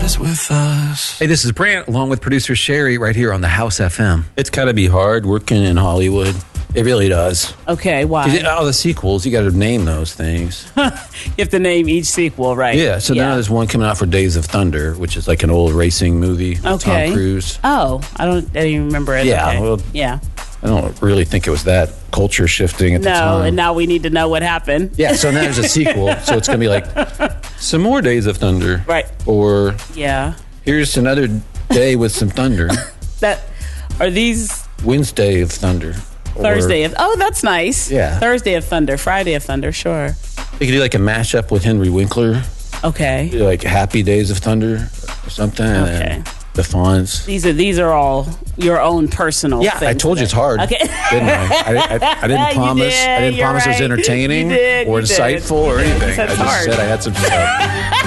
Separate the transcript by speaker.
Speaker 1: rise with us.
Speaker 2: Hey, this is Brant, along with producer Sherry, right here on the House FM.
Speaker 3: It's got to be hard working in Hollywood. It really does.
Speaker 4: Okay, why?
Speaker 3: All the sequels, you got to name those things.
Speaker 4: You have to name each sequel, right?
Speaker 3: Yeah, so now there's one coming out for Days of Thunder, which is like an old racing movie with Tom Cruise.
Speaker 4: Oh, I didn't even remember it.
Speaker 3: Yeah,
Speaker 4: okay.
Speaker 3: well,
Speaker 4: yeah.
Speaker 3: I don't really think it was that culture shifting at the time.
Speaker 4: No, and now we need to know what happened.
Speaker 3: Yeah, so now there's a sequel, so it's going to be like some more Days of Thunder.
Speaker 4: Right.
Speaker 3: Or
Speaker 4: here's
Speaker 3: another day with some thunder.
Speaker 4: Are these
Speaker 3: Wednesday of Thunder.
Speaker 4: Thursday of that's nice.
Speaker 3: Yeah.
Speaker 4: Thursday of Thunder, Friday of Thunder, sure.
Speaker 3: You could do like a mashup with Henry Winkler.
Speaker 4: Okay.
Speaker 3: Do like Happy Days of Thunder or something.
Speaker 4: Okay.
Speaker 3: And the Fonz.
Speaker 4: These are all your own personal things.
Speaker 3: I told you it's hard.
Speaker 4: Okay.
Speaker 3: Didn't I didn't promise. I didn't promise it was entertaining or insightful or anything. I just said I had some stuff.